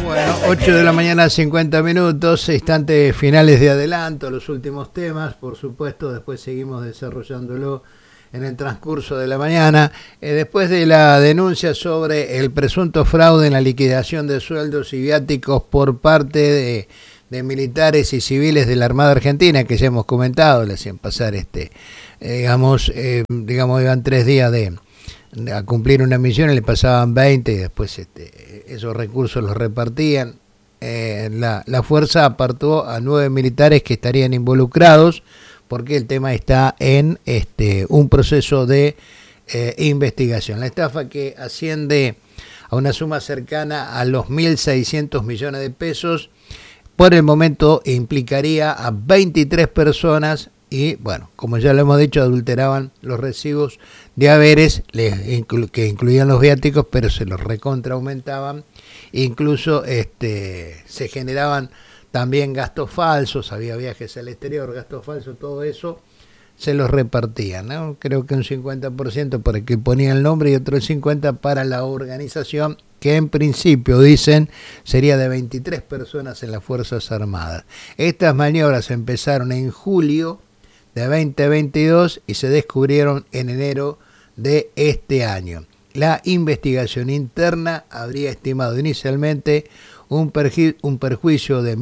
Bueno, 8 de la mañana, 50 minutos, instantes finales de adelanto, los últimos temas, por supuesto, después seguimos desarrollándolo en el transcurso de la mañana. Después de la denuncia sobre el presunto fraude en la liquidación de sueldos y viáticos por parte de militares y civiles de la Armada Argentina, que ya hemos comentado, le hacían pasar digamos, iban 3 días a cumplir una misión y le pasaban 20 y después esos recursos los repartían. La fuerza apartó a 9 militares que estarían involucrados porque el tema está en un proceso de investigación. La estafa, que asciende a una suma cercana a los 1.600 millones de pesos, por el momento implicaría a 23 personas y, bueno, como ya lo hemos dicho, adulteraban los recibos de haberes que incluían los viáticos, pero se los recontra aumentaban. Incluso se generaban también gastos falsos, había viajes al exterior, gastos falsos, todo eso se los repartían, ¿no? Creo que un 50% por el que ponía el nombre y otro 50% para la organización, que en principio, dicen, sería de 23 personas en las Fuerzas Armadas. Estas maniobras empezaron en julio de 2022 y se descubrieron en enero de este año. La investigación interna habría estimado inicialmente un perjuicio de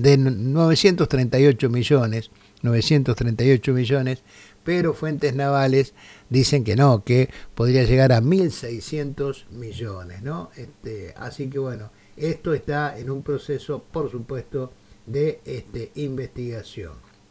938 millones, pero fuentes navales dicen que no, que podría llegar a 1.600 millones, ¿no? Así que bueno, esto está en un proceso, por supuesto, de investigación.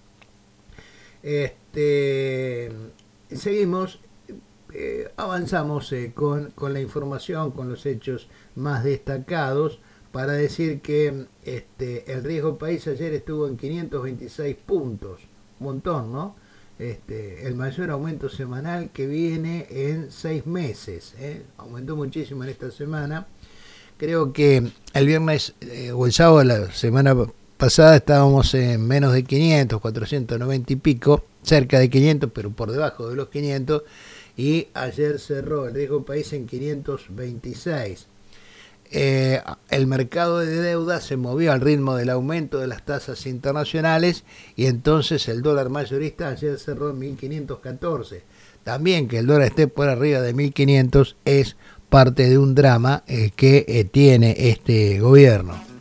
Seguimos, avanzamos con la información, con los hechos más destacados, para decir que el riesgo país ayer estuvo en 526 puntos, un montón, ¿no? El mayor aumento semanal que viene en 6 meses, aumentó muchísimo en esta semana. Creo que el viernes o el sábado de la semana pasada estábamos en menos de 500, 490 y pico, cerca de 500, pero por debajo de los 500, y ayer cerró el riesgo país en 526. El mercado de deuda se movió al ritmo del aumento de las tasas internacionales y entonces el dólar mayorista ayer cerró en 1.514. También que el dólar esté por arriba de 1.500 es parte de un drama que tiene este gobierno.